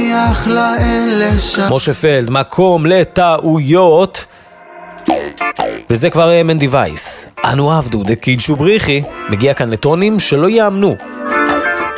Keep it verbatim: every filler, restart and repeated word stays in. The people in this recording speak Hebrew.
נניח לאלה שם. משה פלד, מקום לטעויות. וזה כבר מנדי וייס. אנו עבדו, דקיד שובריחי, מגיע כאן לטונים שלא יאמנו.